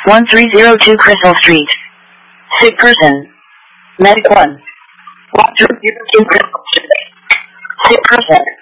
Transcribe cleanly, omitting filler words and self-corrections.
1302 Crystal Street. Sick person. Medic 1. Walk through Crystal Street. Sick person.